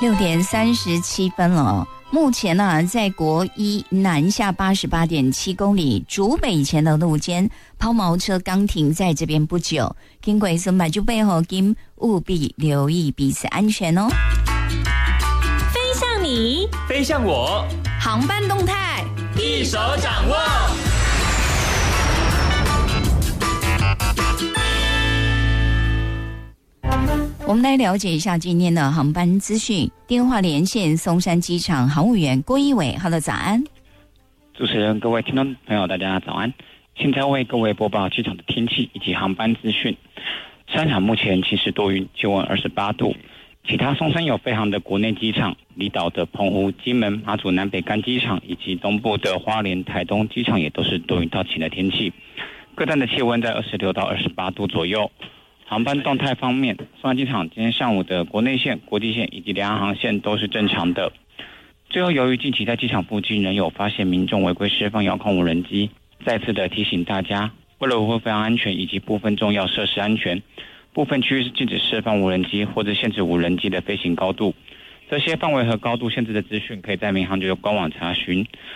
6:37了。目前呢，在国一南下88.7公里竹北前的路肩，抛锚车刚停在这边不久，经过松柏就背后请务必留意彼此安全哦。 飞向你， 飞向我， 航班动态一手掌握。 我们来了解一下今天的航班资讯。电话连线松山机场航务员郭一伟 ，Hello， 早安。 主持人、各位听众朋友，大家早安。现在为各位播报机场的天气以及航班资讯。山场目前其实多云，气温28度。其他松山有飞航的国内机场，离岛的澎湖、金门、马祖南北干机场以及东部的花莲、台东机场也都是多云到晴的天气。各站的气温在26到28度左右。航班动态方面，松山机场今天上午的国内线、国际线以及联航航线都是正常的。最后，由于近期在机场附近仍有发现民众违规释放遥控无人机，再次的提醒大家，为了维护飞行安全以及部分重要设施安全，部分区域是禁止释放无人机或者限制无人机的飞行高度。这些范围和高度限制的资讯，可以在民航局的官网查询。